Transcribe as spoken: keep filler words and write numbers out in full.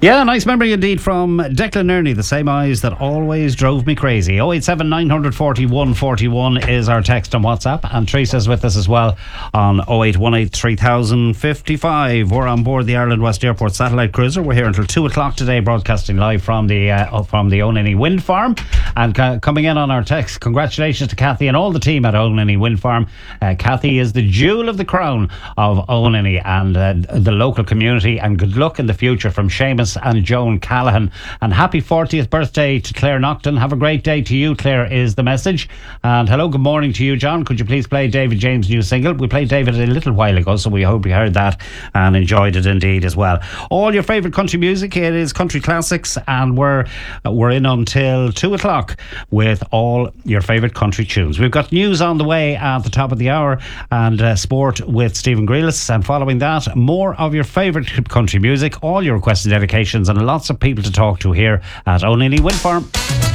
Yeah, nice memory indeed from Declan Nerney. The same eyes that always drove me crazy. oh eight seven nine four one four one is our text on WhatsApp, and Teresa's with us as well on oh eight one eight three thousand fifty-five. We're on board the Ireland West Airport satellite cruiser. We're here until two o'clock today, broadcasting live from the uh, from the Onany Wind Farm. And uh, coming in on our text, congratulations to Kathy and all the team at Onany Wind Farm. Uh, Kathy is the jewel of the crown of Onany and uh, the local community, and good luck in the future from Seamus and Joan Callahan. And happy fortieth birthday to Claire Nocton. Have a great day to you, Claire, is the message. And hello, good morning to you, John. Could you please play David James' new single? We played David a little while ago, so we hope you heard that and enjoyed it indeed as well. All your favourite country music, it is Country Classics, and we're we're in until two o'clock with all your favourite country tunes. We've got news on the way at the top of the hour, and uh, sport with Stephen Grealis, and following that, more of your favourite country music, all your requested dedications, and lots of people to talk to here at Onany Wind Farm.